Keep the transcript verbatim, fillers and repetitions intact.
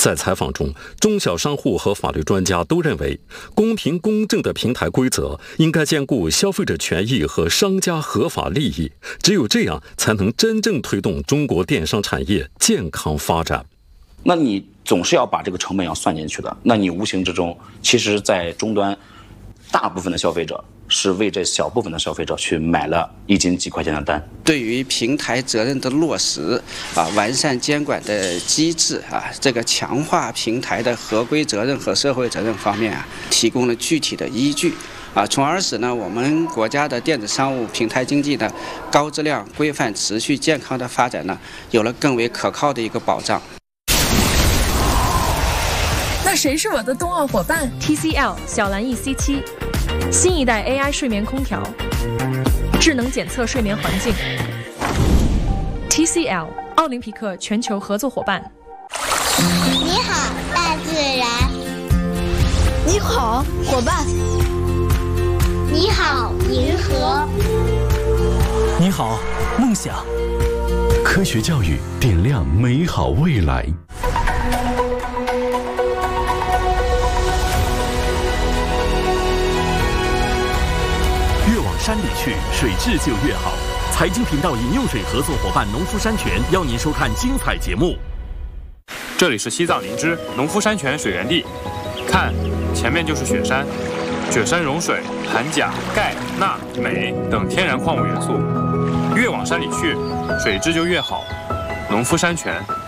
在采访中，中小商户和法律专家都认为，公平公正的平台规则应该兼顾消费者权益和商家合法利益，只有这样才能真正推动中国电商产业健康发展。 那你总是要把这个成本要算进去的，那你无形之中，其实在终端，大部分的消费者是为这小部分的消费者去买了一斤几块钱的单。 对于平台责任的落实啊，完善监管的机制啊，这个强化平台的合规责任和社会责任方面啊，提供了具体的依据啊，从而使呢我们国家的电子商务平台经济的高质量、规范、持续、健康的发展呢，有了更为可靠的一个保障。 那谁是我的冬奥伙伴 ？T C L 小蓝 E C 七，新一代 A I 睡眠空调，智能检测睡眠环境。T C L 奥林匹克全球合作伙伴。 你好，大自然。 你好，伙伴。 你好，银河。 你好，梦想。 科学教育点亮美好未来。 越往山里去，水质就越好。财经频道饮用水合作伙伴农夫山泉邀您收看精彩节目。 这里是西藏林芝农夫山泉水源地，看，前面就是雪山，雪山融水含钾、钙、钠、镁等天然矿物元素。越往山里去，水质就越好。农夫山泉